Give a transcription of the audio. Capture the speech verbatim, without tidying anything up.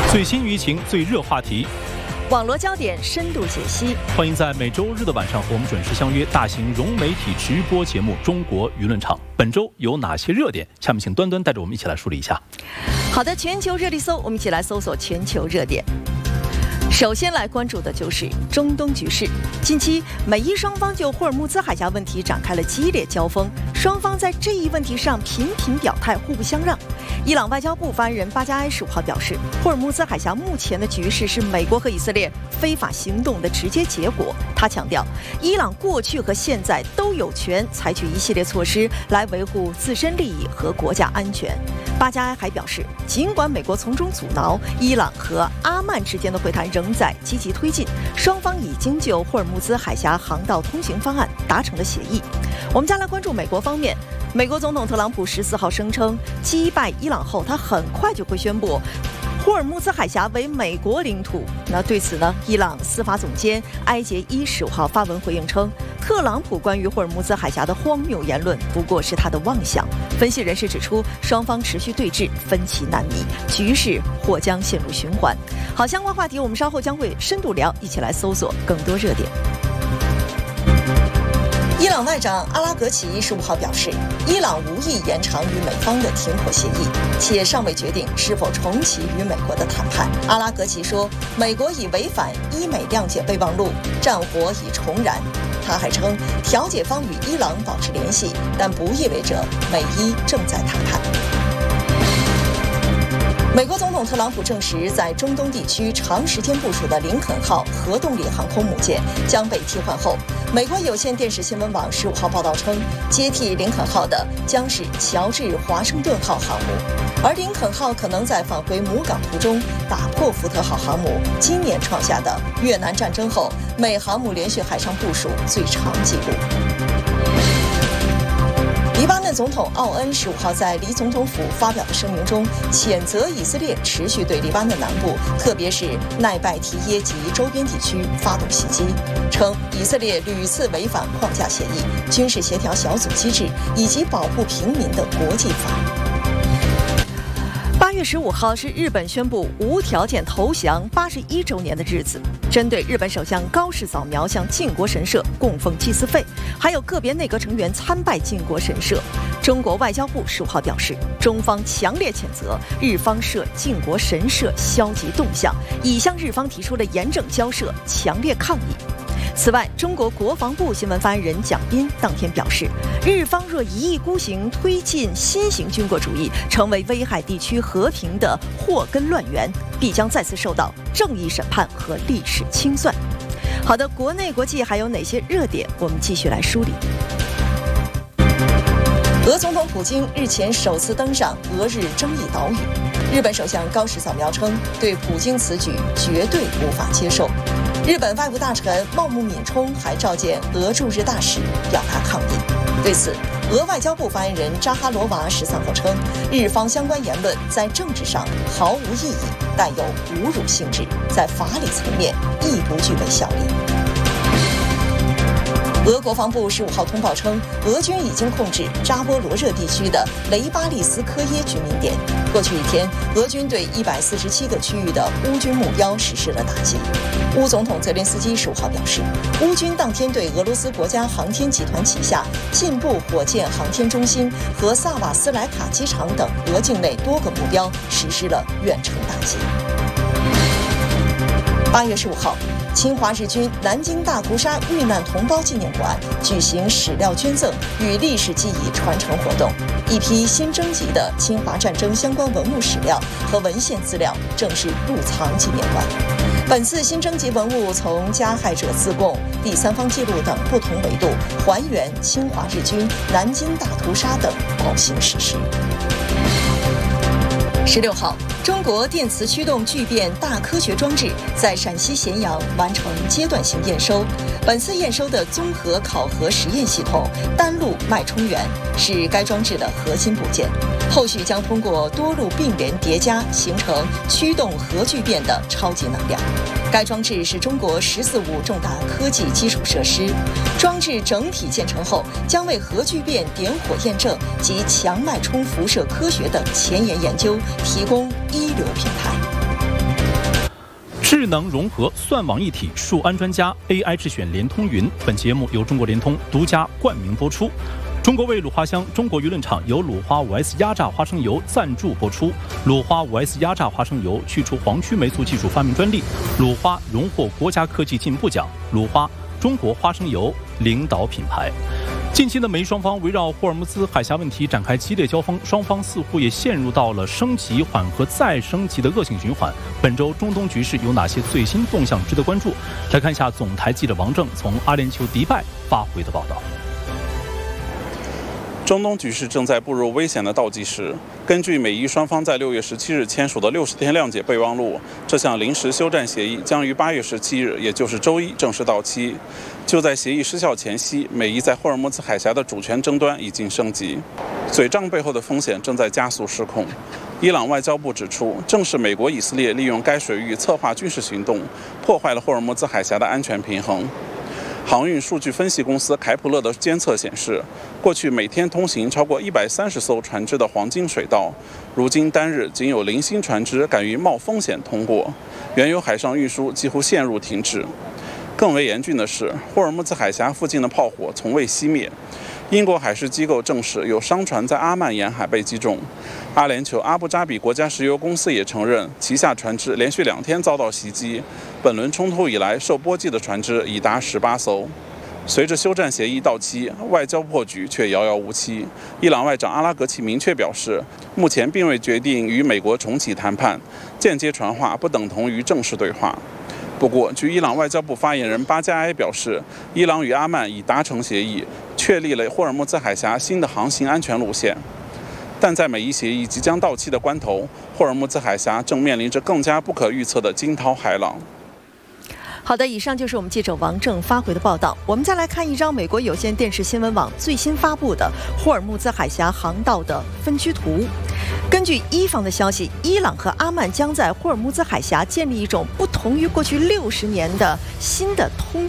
最新舆情、最热话题， 网络焦点深度解析。 欢迎在每周日的晚上和我们准时相约大型融媒体直播节目《中国舆论场》。本周有哪些热点？下面请端端带着我们一起来梳理一下。 好的，全球热力搜，我们一起来搜索全球热点。首先来关注的就是中东局势。近期，美伊双方就霍尔木兹海峡问题展开了激烈交锋，双方在这一问题上频频表态，互不相让。伊朗外交部发言人巴加埃十五号表示，霍尔木兹海峡目前的局势是美国和以色列非法行动的直接结果。他强调，伊朗过去和现在都有权采取一系列措施来维护自身利益和国家安全。巴加埃还表示，尽管美国从中阻挠，伊朗和阿曼之间的会谈仍在积极推进，双方已经就霍尔木兹海峡航道通行方案达成了协议。我们再来关注美国方面，美国总统特朗普十四号声称，击败伊朗后，他很快就会宣布霍尔木兹海峡为美国领土。那对此呢，伊朗司法总监埃杰伊十五号发文回应称，特朗普关于霍尔木兹海峡的荒谬言论不过是他的妄想。分析人士指出，双方持续对峙，分歧难弥，局势或将陷入循环。好，相关话题我们稍后将会深度聊，一起来搜索更多热点。伊朗外长阿拉格齐十五号表示，伊朗无意延长与美方的停火协议，且尚未决定是否重启与美国的谈判。阿拉格齐说，美国已违反伊美谅解备忘录，战火已重燃。他还称，调解方与伊朗保持联系，但不意味着美伊正在谈判。美国总统特朗普证实，在中东地区长时间部署的林肯号核动力航空母舰将被替换后，美国有线电视新闻网十五号报道称，接替林肯号的将是乔治华盛顿号航母，而林肯号可能在返回母港途中打破福特号航母今年创下的越南战争后美航母连续海上部署最长纪录。黎巴嫩总统奥恩十五号在黎总统府发表的声明中，谴责以色列持续对黎巴嫩南部，特别是奈拜提耶及周边地区发动袭击，称以色列屡次违反框架协议、军事协调小组机制以及保护平民的国际法。八月十五号是日本宣布无条件投降八十一周年的日子。针对日本首相高市早苗向靖国神社供奉祭祀费，还有个别内阁成员参拜靖国神社，中国外交部十五号表示，中方强烈谴责日方涉靖国神社消极动向，已向日方提出了严正交涉，强烈抗议。此外，中国国防部新闻发言人蒋斌当天表示，日方若一意孤行推进新型军国主义，成为危害地区和平的祸根乱源，必将再次受到正义审判和历史清算。好的，国内国际还有哪些热点？我们继续来梳理。俄总统普京日前首次登上俄日争议岛屿，日本首相高市早苗称，对普京此举绝对无法接受。日本外务大臣茂木敏充还召见俄驻日大使，表达抗议。对此，俄外交部发言人扎哈罗娃十三号称，日方相关言论在政治上毫无意义，带有侮辱性质，在法理层面亦不具备效力。俄国防部十五号通报称，俄军已经控制扎波罗热地区的雷巴利斯科耶居民点。过去一天，俄军对一百四十七个区域的乌军目标实施了打击。乌总统泽连斯基十五号表示，乌军当天对俄罗斯国家航天集团旗下进步火箭航天中心和萨瓦斯莱卡机场等俄境内多个目标实施了远程打击。八月十五号，侵华日军南京大屠杀遇难同胞纪念馆举行史料捐赠与历史记忆传承活动，一批新征集的侵华战争相关文物史料和文献资料正式入藏纪念馆。本次新征集文物从加害者自供、第三方记录等不同维度，还原侵华日军南京大屠杀等暴行事实。十六号，中国电磁驱动聚变大科学装置在陕西咸阳完成阶段性验收。本次验收的综合考核实验系统单路脉冲源是该装置的核心部件，后续将通过多路并联叠加形成驱动核聚变的超级能量。该装置是中国“十四五”重大科技基础设施，装置整体建成后将为核聚变点火验证及强脉冲辐射科学等前沿研究提供一流平台。 智能融合算网一体，数安专家 A I 智选联通云。本节目由中国联通独家冠名播出。中国味鲁花香中国舆论场由鲁花 五 S 压榨花生油赞助播出。鲁花 五 S 压榨花生油去除黄曲霉素技术发明专利，鲁花荣获国家科技进步奖。鲁花中国花生油领导品牌。近期的美伊双方围绕霍尔木兹海峡问题展开激烈交锋，双方似乎也陷入到了升级、缓和再升级的恶性循环。本周中东局势有哪些最新动向值得关注？来看一下总台记者王正从阿联酋迪拜发回的报道。 中东局势正在步入危险的倒计时。根据美伊双方在六月十七日签署的六十天谅解备忘录，这项临时休战协议将于八月十七日，也就是周一正式到期。就在协议失效前夕，美伊在霍尔木兹海峡的主权争端已经升级，嘴仗背后的风险正在加速失控。伊朗外交部指出，正是美国、以色列利用该水域策划军事行动，破坏了霍尔木兹海峡的安全平衡。航运数据分析公司凯普勒的监测显示，过去每天通行超过一百三十艘船只的黄金水道，如今单日仅有零星船只敢于冒风险通过，原油海上运输几乎陷入停滞。更为严峻的是，霍尔木兹海峡附近的炮火从未熄灭。英国海事机构证实有商船在阿曼沿海被击中。阿联酋阿布扎比国家石油公司也承认，旗下船只连续两天遭到袭击。本轮冲突以来，受波及的船只已达十八艘。随着休战协议到期，外交破局却遥遥无期。伊朗外长阿拉格齐明确表示，目前并未决定与美国重启谈判，间接传话不等同于正式对话。不过，据伊朗外交部发言人巴加埃表示，伊朗与阿曼已达成协议，确立了霍尔木兹海峡新的航行安全路线。但在美伊协议即将到期的关头，霍尔木兹海峡正面临着更加不可预测的惊涛骇浪。 好的，以上就是我们记者王正发回的报道。我们再来看一张美国有线电视新闻网最新发布的霍尔木兹海峡航道的分区图。根据伊方的消息，伊朗和阿曼将在霍尔木兹海峡建立一种不同于过去六十年的新的通